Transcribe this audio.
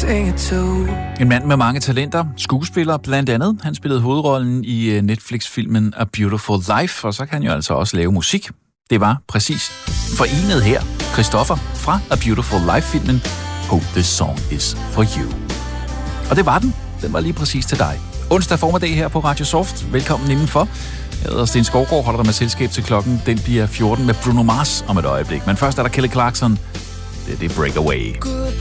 En mand med mange talenter, skuespiller blandt andet. Han spillede hovedrollen i Netflix-filmen A Beautiful Life, og så kan han jo altså også lave musik. Det var præcis forenet her. Christoffer fra A Beautiful Life-filmen Hope This Song Is For You. Og det var den. Den var lige præcis til dig. Onsdag formiddag her på Radio Soft. Velkommen indenfor. Jeg hedder Sten Skovgaard, holder dig med selskab til klokken. Den bliver 14 med Bruno Mars om et øjeblik. Men først er der Kelly Clarkson. Det er Breakaway. Goodbye,